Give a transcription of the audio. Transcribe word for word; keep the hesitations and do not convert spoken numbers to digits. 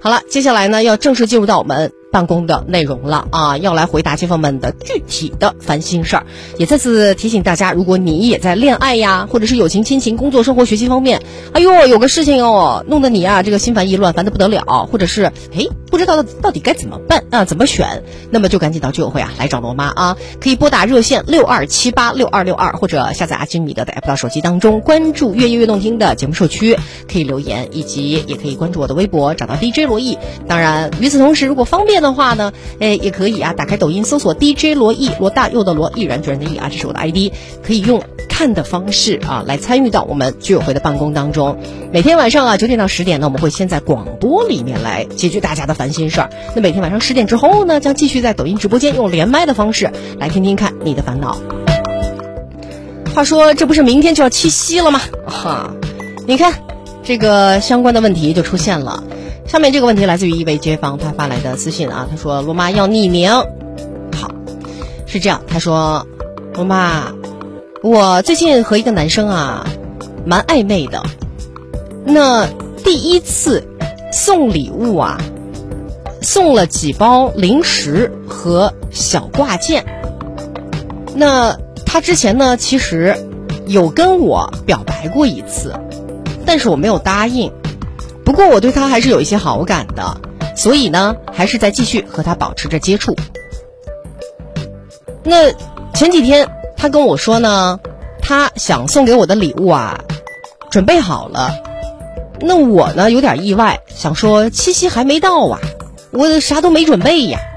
好了，接下来呢要正式进入到我们办公的内容了啊，要来回答街坊们的具体的烦心事儿。也再次提醒大家，如果你也在恋爱呀，或者是友情、亲情、工作、生活、学习方面，哎呦，有个事情哦，弄得你啊这个心烦意乱，烦得不得了，或者是哎不知道到底该怎么办啊，怎么选，那么就赶紧到居委会啊来找罗妈啊，可以拨打热线六二七八六二六二，或者下载阿基米德的 app 到手机当中，关注越夜越动听的节目社区，可以留言，以及也可以关注我的微博，找到 D J 罗毅。当然，与此同时，如果方便的话呢，哎，也可以啊，打开抖音搜索 D J 罗毅，罗大佑的罗，毅然决然的毅啊，这是我的 I D， 可以用看的方式啊来参与到我们居委会的办公当中。每天晚上啊九点到十点呢，我们会先在广播里面来解决大家的烦心事儿。那每天晚上十点之后呢，将继续在抖音直播间用连麦的方式来听听看你的烦恼。话说，这不是明天就要七夕了吗？哈，你看这个相关的问题就出现了。下面这个问题来自于一位街坊他发来的私信啊，他说罗妈要匿名。好，是这样，他说罗妈，我最近和一个男生啊蛮暧昧的，那第一次送礼物啊送了几包零食和小挂件，那他之前呢其实有跟我表白过一次，但是我没有答应，不过我对他还是有一些好感的，所以呢还是在继续和他保持着接触。那前几天他跟我说呢，他想送给我的礼物啊准备好了，那我呢有点意外，想说七夕还没到啊，我啥都没准备呀。